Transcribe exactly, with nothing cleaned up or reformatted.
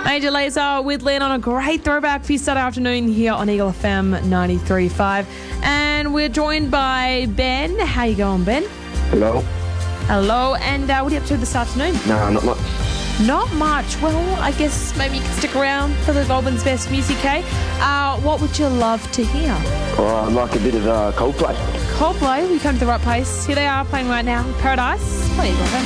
Major Lazer with Lynn on a great throwback for you Saturday afternoon here on Eagle F M ninety-three point five. And we're joined by Ben. How you going, Ben? Hello. Hello. And uh, what are you up to this afternoon? No, not much. Not much. Well, I guess maybe you can stick around for the Goulburn's best music, eh? Uh, what would you love to hear? Oh, I'd like a bit of uh, Coldplay. Coldplay. We come to the right place. Here they are playing right now. Paradise. What are you got, Ben?